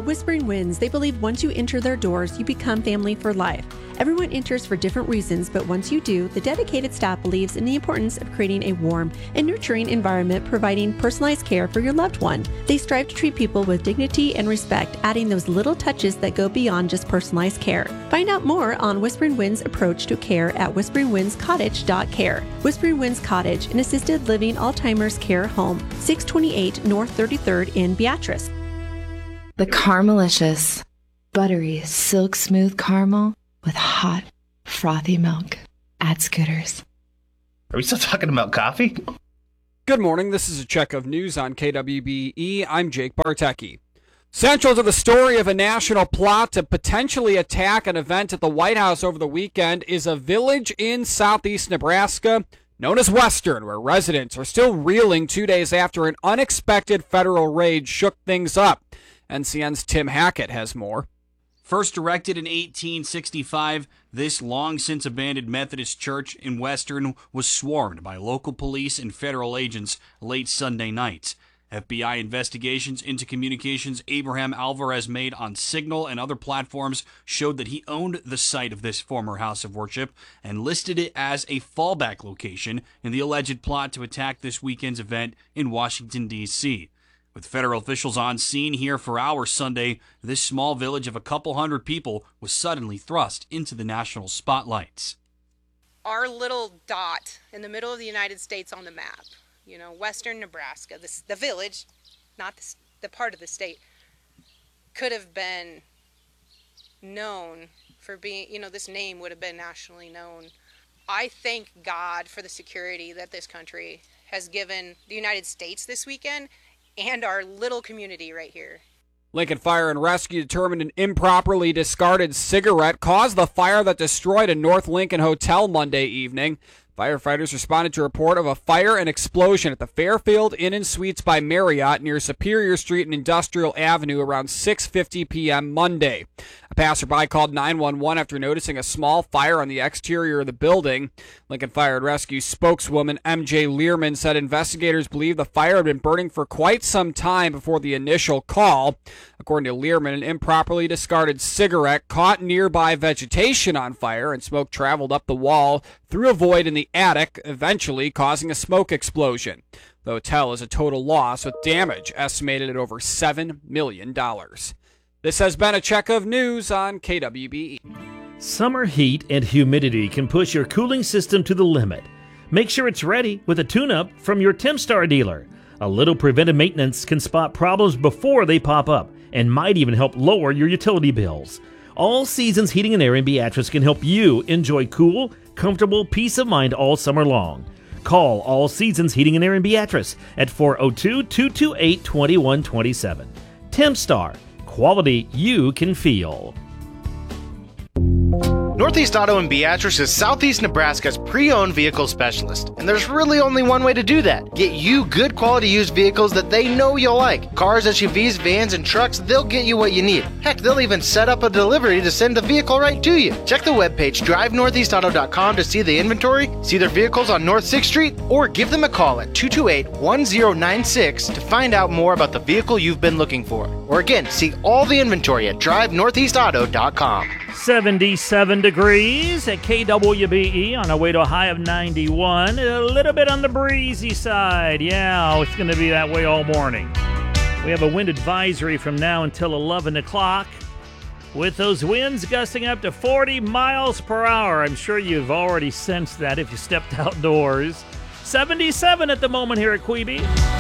At Whispering Winds, they believe once you enter their doors, you become family for life. Everyone enters for different reasons, but once you do, the dedicated staff believes in the importance of creating a warm and nurturing environment, providing personalized care for your loved one. They strive to treat people with dignity and respect, adding those little touches that go beyond just personalized care. Find out more on Whispering Winds' approach to care at whisperingwindscottage.care. Whispering Winds Cottage, an assisted living Alzheimer's care home, 628 North 33rd in Beatrice. The Caramelicious, buttery, silk smooth caramel with hot, frothy milk at Scooters. Are we still talking about coffee? Good morning. This is a check of news on KWBE. I'm Jake Bartecki. Central to the story of a national plot to potentially attack an event at the White House over the weekend is a village in southeast Nebraska known as Western, where residents are still reeling 2 days after an unexpected federal raid shook things up. NCN's Tim Hackett has more. First erected in 1865, this long-since abandoned Methodist church in Western was swarmed by local police and federal agents late Sunday night. FBI investigations into communications Abraham Alvarez made on Signal and other platforms showed that he owned the site of this former house of worship and listed it as a fallback location in the alleged plot to attack this weekend's event in Washington, D.C. With federal officials on scene here for hours Sunday, this small village of a couple hundred people was suddenly thrust into the national spotlights. Our little dot in the middle of the United States on the map, Western Nebraska, the village, not the part of the state, could have been known for being, this name would have been nationally known. I thank God for the security that this country has given the United States this weekend and our little community right here. Lincoln Fire and Rescue determined an improperly discarded cigarette caused the fire that destroyed a North Lincoln hotel Monday evening. Firefighters responded to a report of a fire and explosion at the Fairfield Inn and Suites by Marriott near Superior Street and Industrial Avenue around 6:50 p.m. Monday. A passerby called 911 after noticing a small fire on the exterior of the building. Lincoln Fire and Rescue spokeswoman M.J. Learman said investigators believe the fire had been burning for quite some time before the initial call. According to Learman, an improperly discarded cigarette caught nearby vegetation on fire and smoke traveled up the wall through a void in the attic, eventually causing a smoke explosion. The hotel is a total loss with damage estimated at over $7 million. This has been a check of news on KWBE. Summer heat and humidity can push your cooling system to the limit. Make sure it's ready with a tune-up from your Temstar dealer. A little preventive maintenance can spot problems before they pop up and might even help lower your utility bills. All Seasons Heating and Air in Beatrice can help you enjoy cool, comfortable peace of mind all summer long. Call All Seasons Heating and Air in Beatrice at 402-228-2127. Temstar, quality you can feel. Northeast Auto in Beatrice is Southeast Nebraska's pre-owned vehicle specialist, and there's really only one way to do that. Get you good quality used vehicles that they know you'll like. Cars, SUVs, vans, and trucks, they'll get you what you need. Heck, they'll even set up a delivery to send the vehicle right to you. Check the webpage drivenortheastauto.com to see the inventory, see their vehicles on North 6th Street, or give them a call at 228-1096 to find out more about the vehicle you've been looking for. Or again, see all the inventory at drivenortheastauto.com. 77 degrees at KWBE on our way to a high of 91. A little bit on the breezy side. Yeah, it's going to be that way all morning. We have a wind advisory from now until 11 o'clock with those winds gusting up to 40 miles per hour. I'm sure you've already sensed that if you stepped outdoors. 77 at the moment here at Queeby.